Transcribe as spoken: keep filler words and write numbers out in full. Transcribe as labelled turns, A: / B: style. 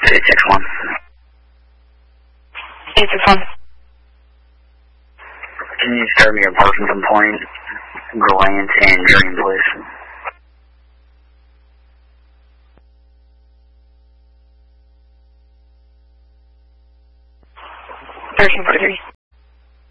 A: eight six one.
B: eight six one.
A: Can you start me a Parkinson Point, Grant, and Dream, please?
B: thirteen forty-three.